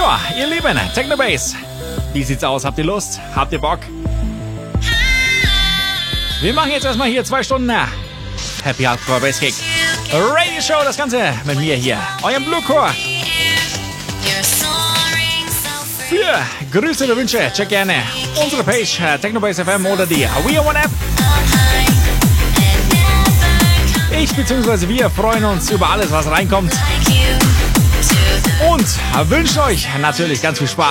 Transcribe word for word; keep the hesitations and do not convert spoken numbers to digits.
Ja, ihr Lieben, Technobase. Wie sieht's aus? Habt ihr Lust? Habt ihr Bock? Wir machen jetzt erstmal hier zwei Stunden Happy Hardcore Bass Kick Radio Show, das Ganze mit mir hier, eurem Bluecore. Für Grüße oder Wünsche, check gerne unsere Page Technobase F M oder die We Are One App. Ich bzw. wir freuen uns über alles, was reinkommt. Und wünschen euch natürlich ganz viel Spaß